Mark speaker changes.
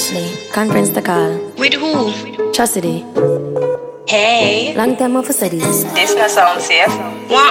Speaker 1: Ashley, conference to call.
Speaker 2: With who?
Speaker 1: Chastity.
Speaker 2: Hey.
Speaker 1: Long time off for studies.
Speaker 2: This not sound safe.